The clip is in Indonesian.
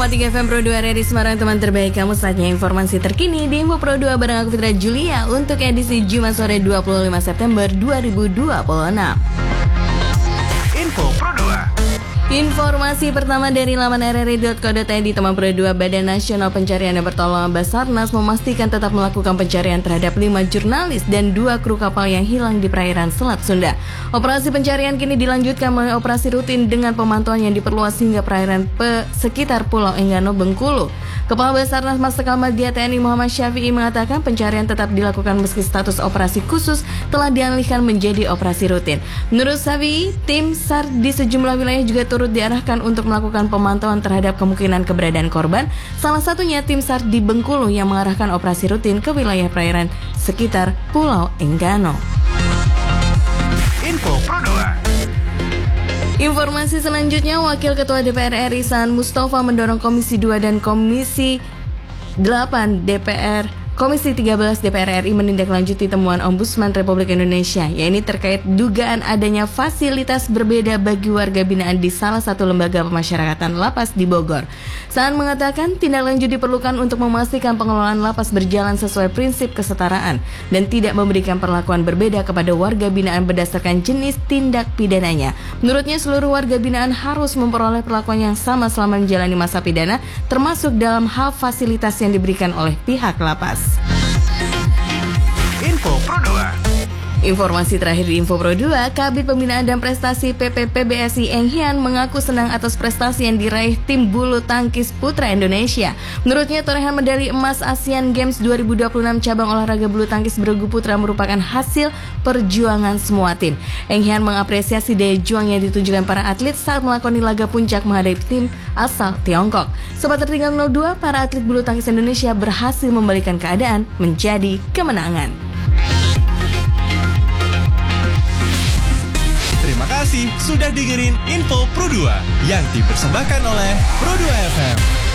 101,3 FM Pro 2 dari Semarang, teman terbaik kamu. Saatnya informasi terkini di Info Pro 2 bareng aku Fitra Julia untuk edisi Jumat sore 25 September 2026. Info Pro 2. Informasi pertama dari laman rri.co.id, teman Pro 2, Badan Nasional Pencarian dan Pertolongan Basarnas memastikan tetap melakukan pencarian terhadap 5 jurnalis dan 2 kru kapal yang hilang di perairan Selat Sunda. Operasi pencarian kini dilanjutkan melalui operasi rutin dengan pemantauan yang diperluas hingga perairan sekitar Pulau Enggano, Bengkulu. Kepala Basarnas Marsikal Madya TNI Muhammad Syafi'i mengatakan pencarian tetap dilakukan meski status operasi khusus telah dialihkan menjadi operasi rutin. Menurut Syafi'i, tim SAR di sejumlah wilayah juga turut diarahkan untuk melakukan pemantauan terhadap kemungkinan keberadaan korban. Salah satunya tim SAR di Bengkulu yang mengarahkan operasi rutin ke wilayah perairan sekitar Pulau Enggano. Info Pro 2. Informasi selanjutnya, Wakil Ketua DPR RI Saan Mustafa mendorong Komisi 2 dan Komisi 8 DPR Komisi 13 DPR RI menindaklanjuti temuan Ombudsman Republik Indonesia, yaitu terkait dugaan adanya fasilitas berbeda bagi warga binaan di salah satu lembaga pemasyarakatan lapas di Bogor. Saan mengatakan tindak lanjut diperlukan untuk memastikan pengelolaan lapas berjalan sesuai prinsip kesetaraan dan tidak memberikan perlakuan berbeda kepada warga binaan berdasarkan jenis tindak pidananya. Menurutnya, seluruh warga binaan harus memperoleh perlakuan yang sama selama menjalani masa pidana, termasuk dalam hal fasilitas yang diberikan oleh pihak lapas. Info Pro 2. Informasi terakhir di Info Pro 2, Kabid Pembinaan dan Prestasi PPPBSI Eng Hian mengaku senang atas prestasi yang diraih tim bulu tangkis putra Indonesia. Menurutnya, torehan medali emas Asian Games 2026 cabang olahraga bulu tangkis bergu putra merupakan hasil perjuangan semua tim. Eng Hian mengapresiasi daya juang yang ditunjukkan para atlet saat melakoni laga puncak menghadapi tim asal Tiongkok. Sobat tertinggal 02, para atlet bulu tangkis Indonesia berhasil membalikan keadaan menjadi kemenangan. Terima kasih sudah dengerin Info Pro 2 yang dipersembahkan oleh Pro 2 FM.